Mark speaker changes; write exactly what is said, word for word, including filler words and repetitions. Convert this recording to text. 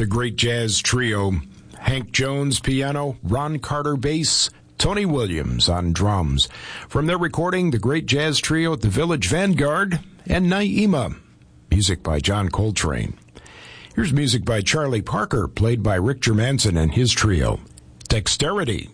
Speaker 1: The great jazz trio, Hank Jones piano, Ron Carter bass, Tony Williams on drums. From their recording, the great jazz trio at the Village Vanguard, and Naima. Music by John Coltrane. Here's music by Charlie Parker, played by Rick Germanson and his trio. Dexterity.